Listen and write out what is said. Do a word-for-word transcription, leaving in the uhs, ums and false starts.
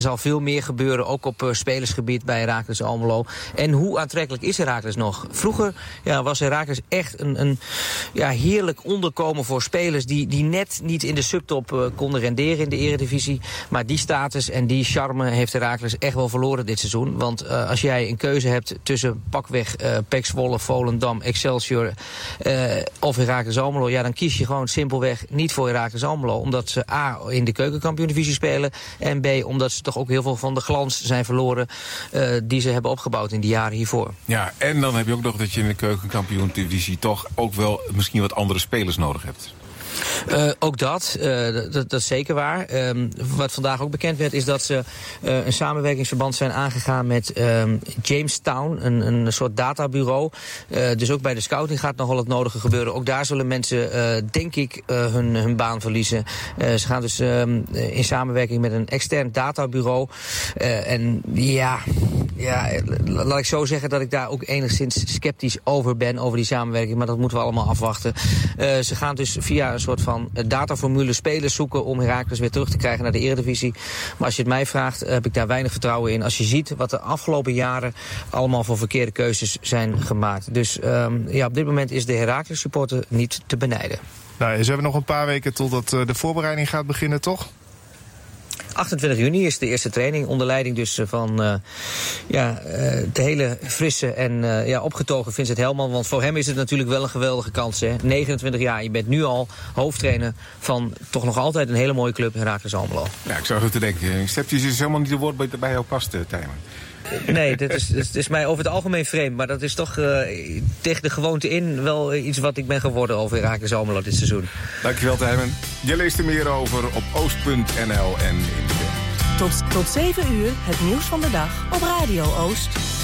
Er zal veel meer gebeuren, ook op uh, spelersgebied bij Heracles Almelo. En hoe aantrekkelijk is Heracles nog? Vroeger ja, was Heracles echt een, een ja, heerlijk onderkomen voor spelers die, die net niet in de subtop uh, konden renderen in de Eredivisie. Maar die status en die charme heeft Heracles echt wel verloren dit seizoen. Want uh, als jij een keuze hebt tussen pakweg uh, P E C Zwolle, Volendam, Excelsior uh, of Heracles Almelo, ja, dan kies je gewoon simpelweg niet voor Heracles Almelo. Omdat ze A, in de keukenkampioen-divisie spelen en B, omdat ze toch ook heel veel van de glans zijn verloren uh, die ze hebben opgebouwd in die jaren hiervoor. Ja, en dan heb je ook nog dat je in de keukenkampioen-divisie toch ook wel misschien wat andere spelers nodig hebt. Uh, ook dat, uh, dat, dat is zeker waar. Um, wat vandaag ook bekend werd is dat ze uh, een samenwerkingsverband zijn aangegaan met um, Jamestown, een, een soort databureau. Uh, dus ook bij de scouting gaat nogal het nodige gebeuren. Ook daar zullen mensen, uh, denk ik, uh, hun, hun baan verliezen. Uh, ze gaan dus um, in samenwerking met een extern databureau. Uh, en ja, ja, laat ik zo zeggen dat ik daar ook enigszins sceptisch over ben, over die samenwerking. Maar dat moeten we allemaal afwachten. Uh, ze gaan dus via een soort van dataformule spelers zoeken om Heracles weer terug te krijgen naar de Eredivisie. Maar als je het mij vraagt, heb ik daar weinig vertrouwen in. Als je ziet wat de afgelopen jaren allemaal voor verkeerde keuzes zijn gemaakt. Dus um, ja, op dit moment is de Heracles supporter niet te benijden. Nou, ze hebben nog een paar weken totdat uh, de voorbereiding gaat beginnen, toch? achtentwintig juni is de eerste training, onder leiding dus van uh, ja, uh, de hele frisse en uh, ja, opgetogen Vincent Helman. Want voor hem is het natuurlijk wel een geweldige kans. Hè? negenentwintig jaar, je bent nu al hoofdtrainer van toch nog altijd een hele mooie club, Heracles Almelo. Ja, ik zou het te denken. Sceptisch is helemaal niet het woord bij, bij jou past, Tijmen. Nee, dat is, dat is mij over het algemeen vreemd. Maar dat is toch uh, tegen de gewoonte in wel iets wat ik ben geworden over Heracles Almelo dit seizoen. Dankjewel, Tijmen. Je leest er meer over op oost punt n l en in de Tot, tot zeven uur het nieuws van de dag op Radio Oost.